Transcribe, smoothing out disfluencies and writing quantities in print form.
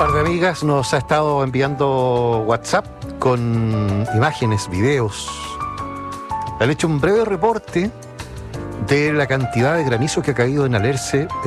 par de amigas nos ha estado enviando WhatsApp con imágenes, videos. Han hecho un breve reporte de la cantidad de granizo que ha caído en Alerce